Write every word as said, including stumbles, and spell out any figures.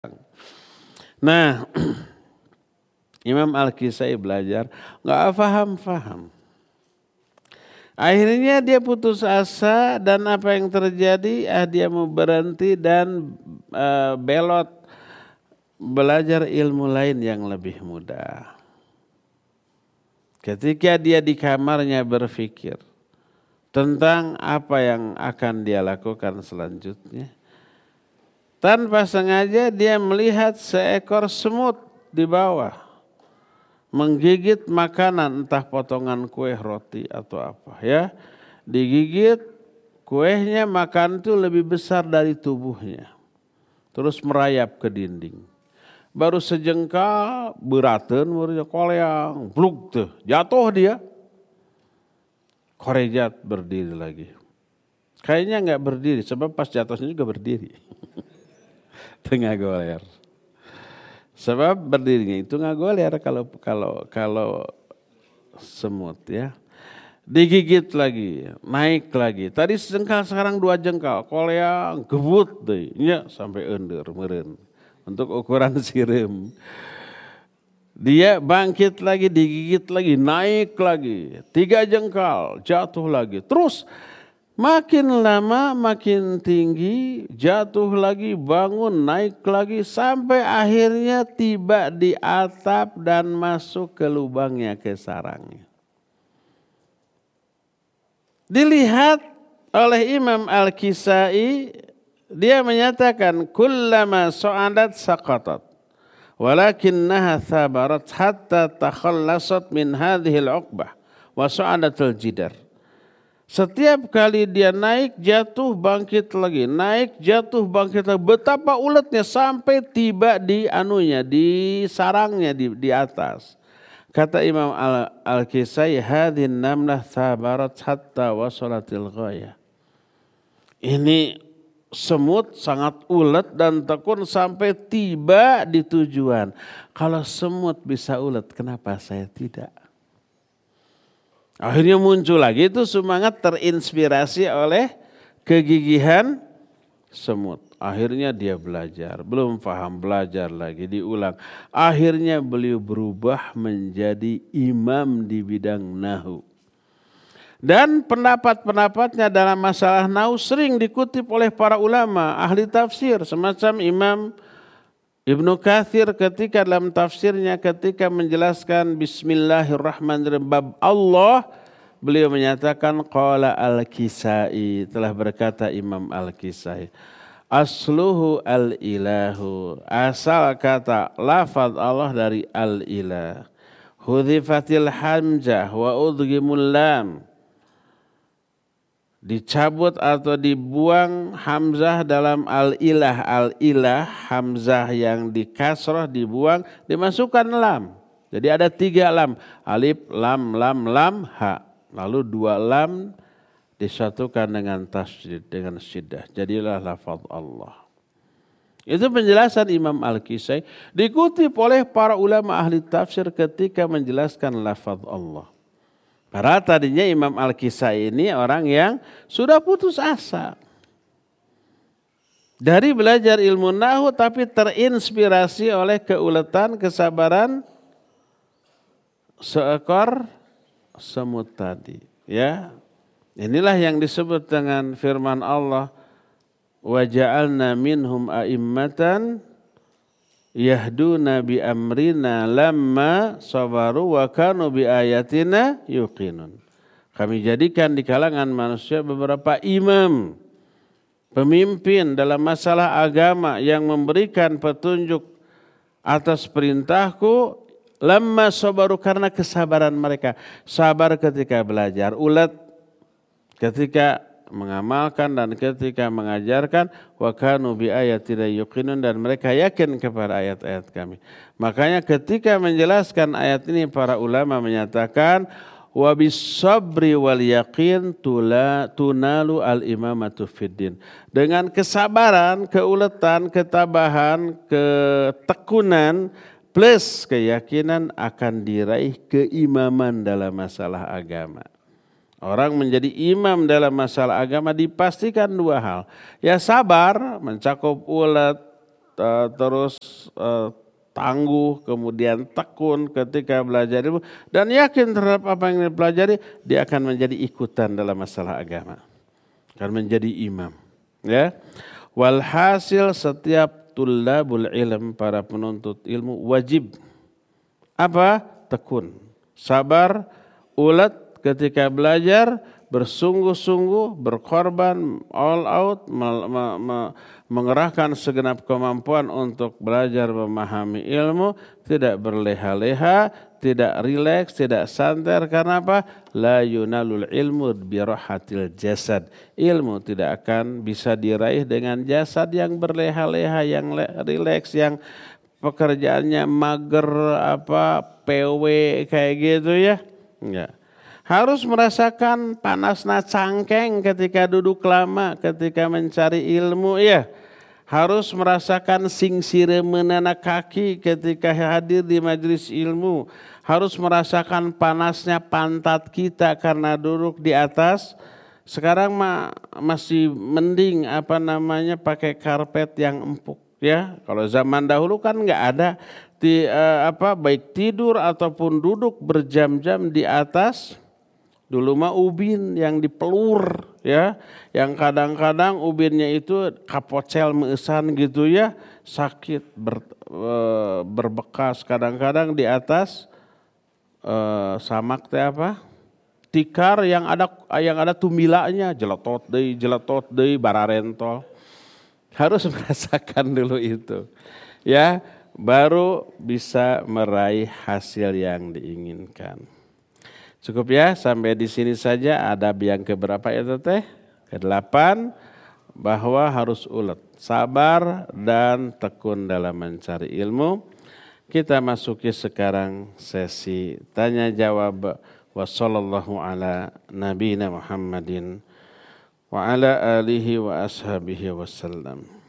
Nah, Imam Al-Kisai belajar, nggak paham-paham. Akhirnya dia putus asa dan apa yang terjadi? Ah, dia mau berhenti dan uh, belot belajar ilmu lain yang lebih mudah. Ketika dia di kamarnya berpikir tentang apa yang akan dia lakukan selanjutnya, tanpa sengaja dia melihat seekor semut di bawah menggigit makanan, entah potongan kue, roti atau apa ya. Digigit kuenya, makan itu lebih besar dari tubuhnya. Terus merayap ke dinding. Baru sejengkal beraten muridnya koleang, bluk tuh, jatuh dia. Korejat berdiri lagi. Kayaknya enggak berdiri sebab pas jatuhnya juga berdiri. Tengah goler. Sebab berdirinya itu nggak goler kalau kalau kalau semut ya. Digigit lagi, naik lagi. Tadi sejengkal sekarang dua jengkal. Koleang gebut deh, nya sampai ender meureun. Untuk ukuran sirim. Dia bangkit lagi, digigit lagi, naik lagi. Tiga jengkal, jatuh lagi. Terus makin lama makin tinggi, jatuh lagi, bangun, naik lagi. Sampai akhirnya tiba di atap dan masuk ke lubangnya, ke sarangnya. Dilihat oleh Imam Al-Kisai, dia menyatakan kullama so'adat saqatat walakinnaha thabarat hatta takhallasat min hadhil uqbah wa so'adatul jidar. Setiap kali dia naik jatuh bangkit lagi, naik jatuh bangkit lagi. Betapa uletnya sampai tiba di anunya, di sarangnya di, di atas. Kata Imam Al-Kisai, hadhin namlah thabarat hatta wasolatil ghaya. Ini semut sangat ulet dan tekun sampai tiba di tujuan. Kalau semut bisa ulet, kenapa saya tidak? Akhirnya muncul lagi itu semangat terinspirasi oleh kegigihan semut. Akhirnya dia belajar, belum paham belajar lagi, diulang. Akhirnya beliau berubah menjadi imam di bidang nahu. Dan pendapat-pendapatnya dalam masalah nahu sering dikutip oleh para ulama, ahli tafsir. Semacam Imam Ibnu Katsir ketika dalam tafsirnya ketika menjelaskan Bismillahirrahmanirrahim bab Allah, beliau menyatakan qala Al-Kisai, telah berkata Imam Al-Kisai, asluhu al-ilahu, asal kata lafaz Allah dari al-ilah, hudhifatil hamzah wa udghimul lam, dicabut atau dibuang hamzah dalam al-ilah. Al-ilah hamzah yang dikasrah dibuang, dimasukkan lam. Jadi ada tiga lam, alif, lam, lam, lam, ha. Lalu dua lam disatukan dengan tasydid, dengan syiddah. Jadilah lafaz Allah. Itu penjelasan Imam Al-Kisai, dikutip oleh para ulama ahli tafsir ketika menjelaskan lafaz Allah. Para tadinya Imam Al-Kisai ini orang yang sudah putus asa dari belajar ilmu nahu, tapi terinspirasi oleh keuletan, kesabaran seekor semut tadi. Ya, inilah yang disebut dengan firman Allah, wa ja'alna minhum a'immatan yahduna bi amrina lamma sabaru wa kanu bi ayatina yuqinun. Kami jadikan di kalangan manusia beberapa imam, pemimpin dalam masalah agama yang memberikan petunjuk atas perintahku, lamma sabaru, karena kesabaran mereka. Sabar ketika belajar, ulet ketika mengamalkan dan ketika mengajarkan, wa kanu bi ayatina yuqinun, dan mereka yakin kepada ayat-ayat kami. Makanya ketika menjelaskan ayat ini para ulama menyatakan wa bis sabri wal yaqin tula tunalu al imamatu fiddin. Dengan kesabaran, keuletan, ketabahan, ketekunan plus keyakinan akan diraih keimaman dalam masalah agama. Orang menjadi imam dalam masalah agama dipastikan dua hal. Ya sabar, mencakup ulet, uh, terus uh, tangguh, kemudian tekun ketika belajar ilmu dan yakin terhadap apa yang dipelajari, dia akan menjadi ikutan dalam masalah agama, akan menjadi imam. Ya, walhasil setiap tullabul ilm, para penuntut ilmu wajib apa? Tekun, sabar, ulet ketika belajar, bersungguh-sungguh, berkorban, all out, me- me- me- mengerahkan segenap kemampuan untuk belajar memahami ilmu, tidak berleha-leha, tidak rileks, tidak santai. Karena apa? La yunalul ilmu birahatil jasad. Ilmu tidak akan bisa diraih dengan jasad yang berleha-leha, yang rileks, yang pekerjaannya mager, apa P W kayak gitu ya. Enggak. Harus merasakan panasnya cangkeng ketika duduk lama, ketika mencari ilmu ya. Harus merasakan singsiremenana kaki ketika hadir di majelis ilmu. Harus merasakan panasnya pantat kita karena duduk di atas. Sekarang mah masih mending apa namanya pakai karpet yang empuk ya. Kalau zaman dahulu kan nggak ada di uh, apa baik tidur ataupun duduk berjam-jam di atas. Dulu mah ubin yang dipelur ya, yang kadang-kadang ubinnya itu kapocel meusan gitu ya, sakit ber, e, berbekas kadang-kadang di atas e, samak teh apa? Tikar yang ada yang ada tumilanya, jeletot deui, jeletot deui bararentol. Harus merasakan dulu itu. Ya, baru bisa meraih hasil yang diinginkan. Cukup ya, sampai di sini saja. Adab yang keberapa itu teh? Kedelapan, bahwa harus ulet, sabar dan tekun dalam mencari ilmu. Kita masuki sekarang sesi tanya jawab. Wa sallallahu ala nabiyina Muhammadin wa ala alihi wa ashabihi wasallam.